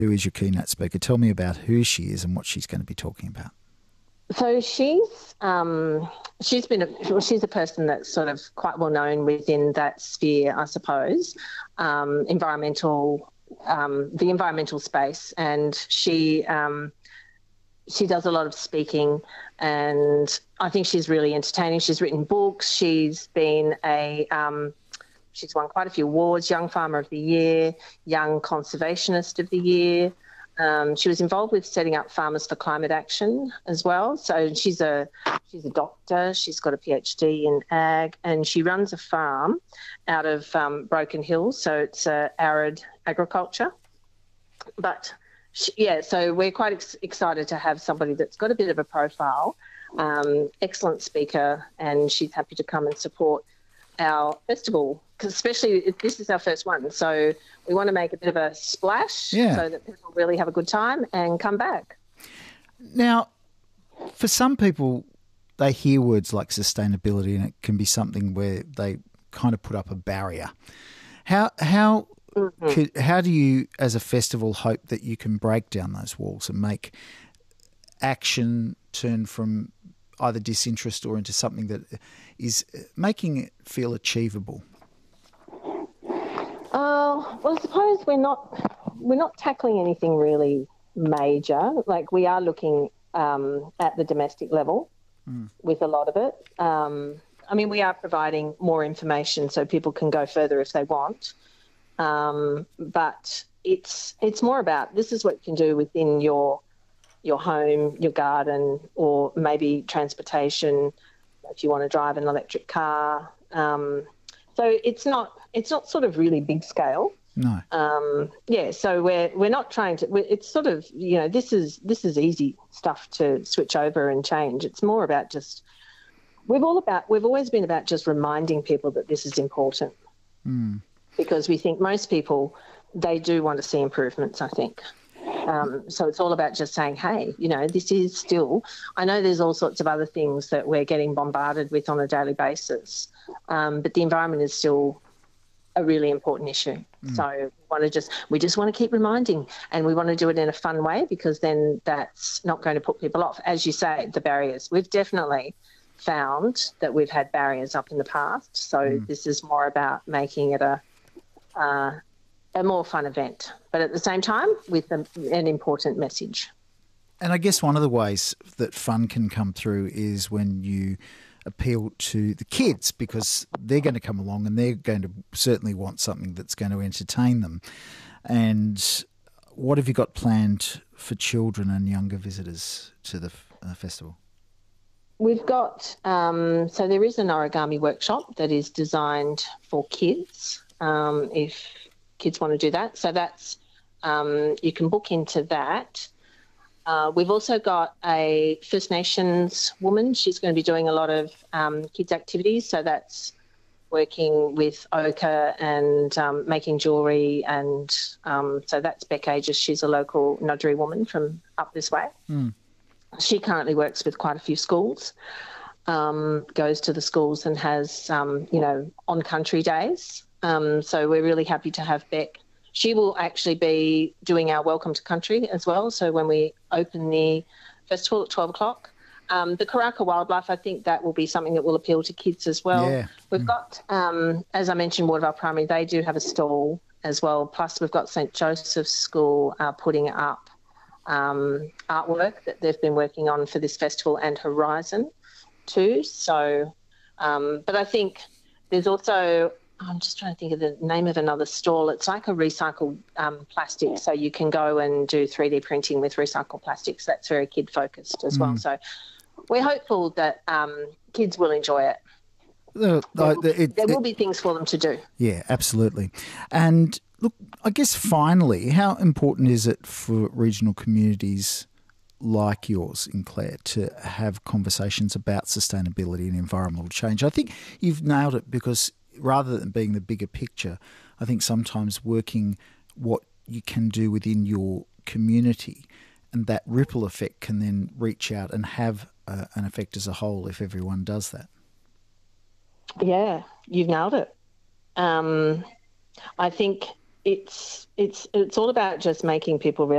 Who is your keynote speaker? Tell me about who she is and what she's going to be talking about. So she's a person that's sort of quite well known within that sphere, I suppose, the environmental space, and she does a lot of speaking, and I think she's really entertaining. She's written books. She's been she's won quite a few awards: Young Farmer of the Year, Young Conservationist of the Year. She was involved with setting up Farmers for Climate Action as well. So she's a doctor. She's got a PhD in ag, and she runs a farm out of Broken Hill. So it's arid agriculture. But so we're quite excited to have somebody that's got a bit of a profile, excellent speaker, and she's happy to come and support our festival, because especially if this is our first one. So we want to make a bit of a splash so that people really have a good time and come back. Now, for some people, they hear words like sustainability and it can be something where they kind of put up a barrier. How do you, as a festival, hope that you can break down those walls and make action turn from either disinterest or into something that is making it feel achievable? Well, I suppose we're not tackling anything really major. Like, we are looking at the domestic level with a lot of it. I mean, we are providing more information so people can go further if they want. But it's more about, this is what you can do within your home, your garden, or maybe transportation if you want to drive an electric car. So it's not sort of really big scale. No. So we're not trying to. It's sort of, this is easy stuff to switch over and change. It's more about just we've always been about just reminding people that this is important, because we think most people, they do want to see improvements, I think. So it's all about just saying, hey, this is still, I know there's all sorts of other things that we're getting bombarded with on a daily basis, but the environment is still a really important issue. So we just want to keep reminding, and we want to do it in a fun way, because then that's not going to put people off. As you say, the barriers. We've definitely found that we've had barriers up in the past. So this is more about making it a more fun event, but at the same time with an important message. And I guess one of the ways that fun can come through is when you appeal to the kids, because they're going to come along and they're going to certainly want something that's going to entertain them. And what have you got planned for children and younger visitors to the festival? We've got, so there is an origami workshop that is designed for kids, if kids want to do that. So that's, you can book into that. We've also got a First Nations woman. She's going to be doing a lot of kids' activities. So that's working with ochre and making jewellery. And so that's Beck Aegis. She's a local Nodri woman from up this way. She currently works with quite a few schools, goes to the schools and has, on-country days. So we're really happy to have Beck. She will actually be doing our Welcome to Country as well. So when we open the festival at 12 o'clock, the Karaka Wildlife, I think that will be something that will appeal to kids as well. Yeah. We've got, as I mentioned, Watervale Primary, they do have a stall as well. Plus we've got St Joseph's School putting up artwork that they've been working on for this festival, and Horizon too. So, but I think there's also, I'm just trying to think of the name of another stall. It's like a recycled plastic, so you can go and do 3D printing with recycled plastics. That's very kid-focused as well. So we're hopeful that kids will enjoy it. There will be things for them to do. Yeah, absolutely. And look, I guess finally, how important is it for regional communities like yours in Clare to have conversations about sustainability and environmental change? I think you've nailed it, because rather than being the bigger picture, I think sometimes working what you can do within your community, and that ripple effect can then reach out and have an effect as a whole if everyone does that. Yeah, you've nailed it. I think it's all about just making people